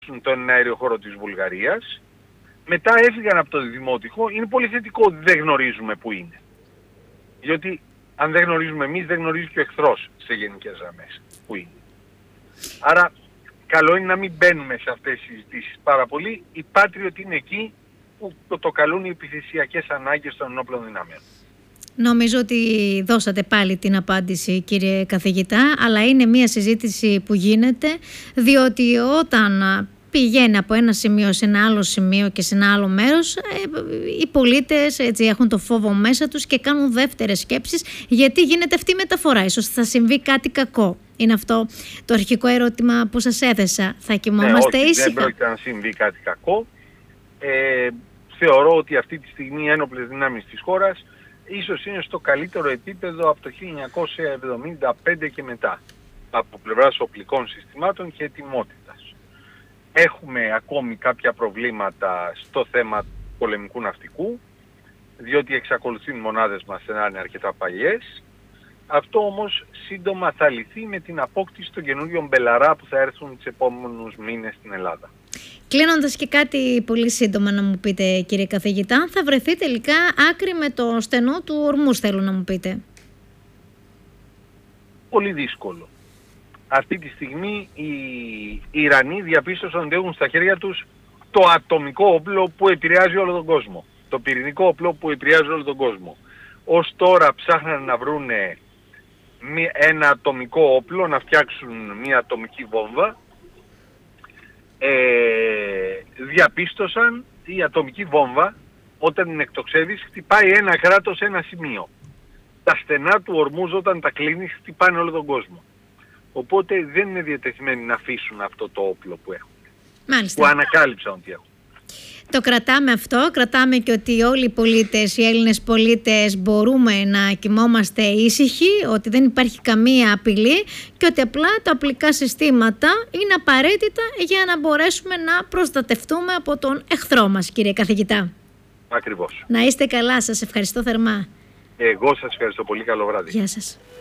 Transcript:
τον αέριο χώρο της Βουλγαρίας. Μετά έφυγαν από το Δημότυχο. Είναι πολύ θετικό ότι δεν γνωρίζουμε που είναι. Διότι αν δεν γνωρίζουμε εμείς, δεν γνωρίζει και ο εχθρός σε γενικές γραμμές που είναι. Άρα καλό είναι να μην μπαίνουμε σε αυτές τις συζητήσεις πάρα πολύ. Οι Patriot είναι εκεί που το καλούν οι επιθυσιακές ανάγκες των ενόπλων δυνάμεων. Νομίζω ότι δώσατε πάλι την απάντηση, κύριε καθηγητά, αλλά είναι μια συζήτηση που γίνεται, διότι όταν πηγαίνει από ένα σημείο σε ένα άλλο σημείο και σε ένα άλλο μέρος, οι πολίτες έτσι έχουν το φόβο μέσα τους και κάνουν δεύτερες σκέψεις, γιατί γίνεται αυτή η μεταφορά. Ίσως θα συμβεί κάτι κακό. Είναι αυτό το αρχικό ερώτημα που σας έθεσα. Θα κοιμόμαστε ήσυχα? Δεν πρόκειται να συμβεί κάτι κακό. Θεωρώ ότι αυτή τη στιγμή οι ένοπλες δυνάμεις της χώρας ίσως είναι στο καλύτερο επίπεδο από το 1975 και μετά, από πλευράς οπλικών συστημάτων και ετοιμότητας. Έχουμε ακόμη κάποια προβλήματα στο θέμα πολεμικού ναυτικού, διότι εξακολουθούν οι μονάδες μας να είναι αρκετά παλιές. Αυτό όμως σύντομα θα λυθεί με την απόκτηση των καινούριων μπελαρά που θα έρθουν τις επόμενους μήνες στην Ελλάδα. Κλείνοντας και κάτι πολύ σύντομα να μου πείτε, κύριε καθηγητά, αν θα βρεθεί τελικά άκρη με το στενό του Ορμούς, θέλω να μου πείτε? Πολύ δύσκολο. Αυτή τη στιγμή οι Ιρανοί διαπίστωσαν ότι έχουν στα χέρια τους το ατομικό όπλο που επηρεάζει όλο τον κόσμο. Το πυρηνικό όπλο που επηρεάζει όλο τον κόσμο. Ως τώρα ψάχναν να βρούνε ένα ατομικό όπλο, να φτιάξουν μια ατομική βόμβα. Διαπίστωσαν η ατομική βόμβα όταν την εκτοξεύεις χτυπάει ένα κράτος σε ένα σημείο. Τα στενά του Ορμούζ όταν τα κλείνεις χτυπάνε όλο τον κόσμο. Οπότε δεν είναι διατεθειμένοι να αφήσουν αυτό το όπλο που έχουν. Μάλιστα. Που ανακάλυψαν ότι έχουν. Το κρατάμε αυτό, κρατάμε και ότι όλοι οι πολίτες, οι Έλληνες πολίτες μπορούμε να κοιμόμαστε ήσυχοι, ότι δεν υπάρχει καμία απειλή και ότι απλά τα οπλικά συστήματα είναι απαραίτητα για να μπορέσουμε να προστατευτούμε από τον εχθρό μας, κύριε καθηγητά. Ακριβώς. Να είστε καλά, σας ευχαριστώ θερμά. Εγώ σας ευχαριστώ πολύ, καλό βράδυ. Γεια σας.